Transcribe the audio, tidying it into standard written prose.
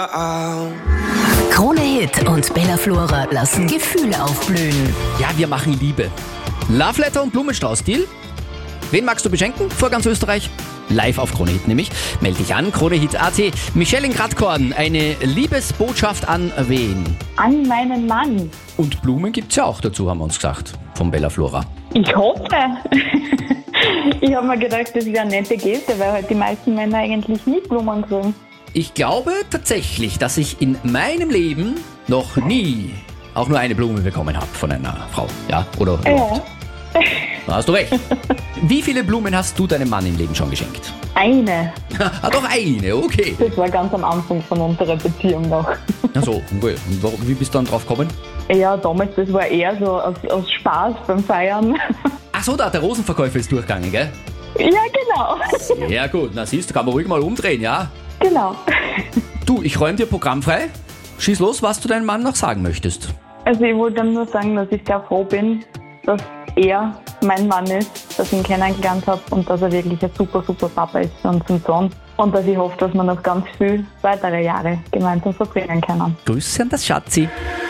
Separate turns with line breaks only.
Krone Hit und Bella Flora lassen Gefühle aufblühen.
Ja, wir machen Liebe. Love Letter und Blumenstrauß, Deal? Wen magst du beschenken? Vor ganz Österreich? Live auf Krone Hit nämlich. Meld dich an, KroneHit.at. Michelle in Gradkorn, eine Liebesbotschaft an wen?
An meinen Mann.
Und Blumen gibt's ja auch dazu, haben wir uns gesagt, von Bella Flora.
Ich hoffe. Ich habe mir gedacht, das wäre eine nette Geste, weil halt die meisten Männer eigentlich nie Blumen kriegen.
Ich glaube tatsächlich, dass ich in meinem Leben noch nie auch nur eine Blume bekommen habe von einer Frau. Ja, oder?
Ja.
Da hast du recht. Wie viele Blumen hast du deinem Mann im Leben schon geschenkt?
Eine.
Doch eine, okay.
Das war ganz am Anfang von unserer Beziehung noch.
Ach so, okay. Und wie bist du dann drauf gekommen?
Ja, damals, das war eher so aus Spaß beim Feiern.
Ach so, der Rosenverkäufer ist durchgegangen, gell?
Ja, genau.
Sehr gut. Na siehst du, kann man ruhig mal umdrehen, ja?
Genau.
Du, ich räume dir Programm frei. Schieß los, was du deinem Mann noch sagen möchtest.
Also ich wollte dann nur sagen, dass ich sehr froh bin, dass er mein Mann ist, dass ich ihn kennengelernt habe und dass er wirklich ein super, super Papa ist für unseren Sohn. Und dass ich hoffe, dass wir noch ganz viele weitere Jahre gemeinsam verbringen können.
Grüße an das Schatzi.